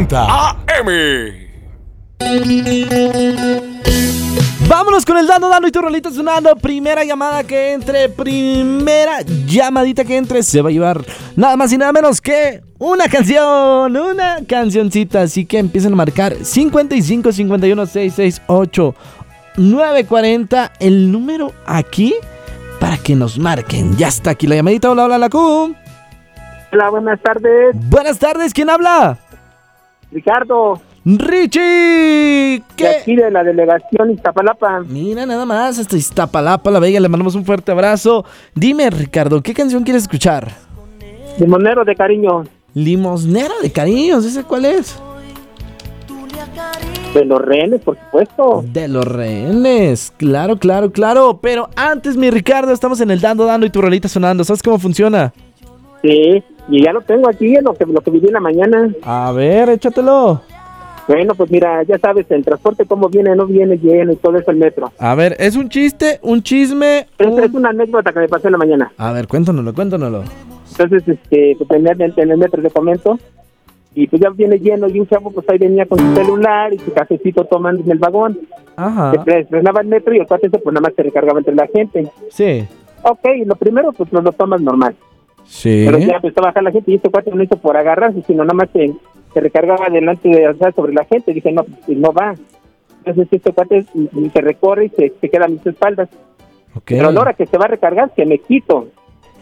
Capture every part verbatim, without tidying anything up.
noventa A M. Vámonos con el Dando Dando y tu rolita sonando. Primera llamada que entre, primera llamadita que entre, se va a llevar nada más y nada menos que una canción, una cancioncita. Así que empiecen a marcar cincuenta y cinco, cincuenta y uno, seiscientos sesenta y ocho, novecientos cuarenta. El número aquí para que nos marquen. Ya está aquí la llamadita. Hola, hola, la Q. Hola, buenas tardes. Buenas tardes, ¿quién habla? Ricardo. Richie, ¿qué? De aquí de la delegación Iztapalapa. Mira, nada más, hasta Iztapalapa, la Bella, le mandamos un fuerte abrazo. Dime, Ricardo, ¿qué canción quieres escuchar? Limonero de cariño. Limosnero de cariños, ¿ese cuál es? De los rehenes, por supuesto. De los rehenes, claro, claro, claro. Pero antes, mi Ricardo, estamos en el Dando Dando y tu rolita sonando. ¿Sabes cómo funciona? Sí, y ya lo tengo aquí, en lo que, lo que viví en la mañana. A ver, échatelo. Bueno, pues mira, ya sabes, el transporte cómo viene, no viene, lleno y todo eso el metro. A ver, ¿es un chiste, un chisme? Es, un... es una anécdota que me pasó en la mañana. A ver, cuéntanoslo, cuéntanoslo. Entonces, este, pues en el, en el metro te comento, y pues ya viene lleno, y un chavo pues ahí venía con su celular y su cafecito tomando en el vagón. Ajá. Se frenaba el metro y el cuate pues nada más se recargaba entre la gente. Sí. Ok, lo primero pues lo, lo tomas normal. Sí. Pero ya empezó a bajar la gente y este cuate no hizo por agarrarse, sino nada más se, se recargaba delante de, o sea, sobre la gente. Dije, no, pues no va. Entonces este cuate se recorre y se, se queda a mis espaldas. Okay. Pero a la hora que se va a recargar, que me quito.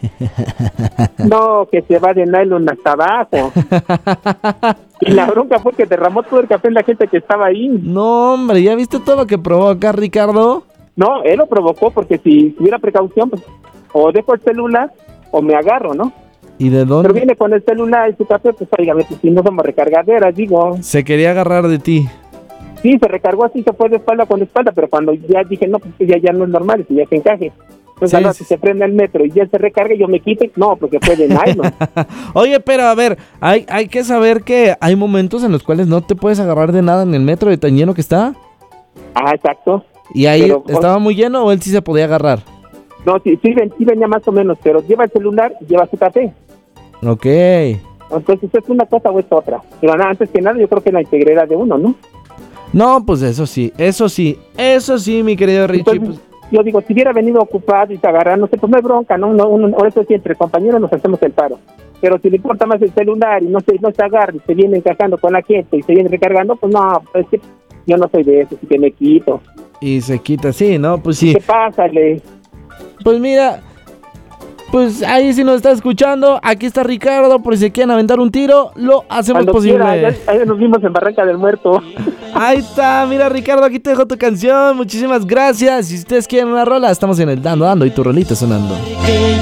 No, que se va de nylon hasta abajo. Y la bronca fue que derramó todo el café en la gente que estaba ahí. No, hombre, ¿ya viste todo lo que provoca, Ricardo? No, él lo provocó porque si tuviera precaución, pues, o dejo el celular o me agarro, ¿no? ¿Y de dónde? Pero viene con el celular y su café, pues óigame, pues si no somos recargaderas, digo. Se quería agarrar de ti. Sí, se recargó así, se fue de espalda con espalda, pero cuando ya dije, no, pues ya, ya no es normal, si ya se encaje. Entonces, Sí, ahora sí. si se prende el metro y ya se recarga, yo me quite, no, porque fue de nylon. Oye, pero a ver, hay, hay que saber que hay momentos en los cuales no te puedes agarrar de nada en el metro de tan lleno que está. Ah, exacto. ¿Y ahí Pero, estaba muy lleno o él sí se podía agarrar? No, sí, sí, ven- sí venía más o menos, pero lleva el celular y lleva su café. Ok. Entonces, ¿es una cosa o es otra? Pero nada, antes que nada, yo creo que la integridad de uno, ¿no? No, pues eso sí, eso sí, eso sí, mi querido Richie. Entonces, Pues, yo digo, si hubiera venido ocupado y se agarra, no sé, pues no hay bronca, ¿no? no uno, ahora eso sí, entre compañeros nos hacemos el paro. Pero si le importa más el celular y no se, no se agarra y se viene encajando con la gente y se viene recargando, pues no, pues es que yo no soy de eso, así que me quito. y se quita, sí, ¿no? Pues sí. ¿Qué pasa, le? Pues mira, pues ahí si nos está escuchando, aquí está Ricardo, por si se quieren aventar un tiro, lo hacemos Cuando posible. quiera, ya- ahí nos vimos en Barranca del Muerto. Ahí está, mira Ricardo, aquí te dejo tu canción, muchísimas gracias. Si ustedes quieren una rola, estamos en el Dando Dando y tu rolita sonando.